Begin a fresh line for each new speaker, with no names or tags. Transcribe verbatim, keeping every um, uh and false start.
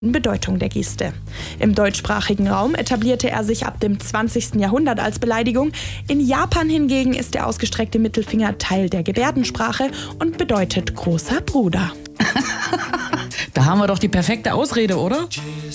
Bedeutung der Geste. Im deutschsprachigen Raum etablierte er sich ab dem zwanzigsten Jahrhundert als Beleidigung. In Japan hingegen ist der ausgestreckte Mittelfinger Teil der Gebärdensprache und bedeutet großer Bruder.
Da haben wir doch die perfekte Ausrede, oder?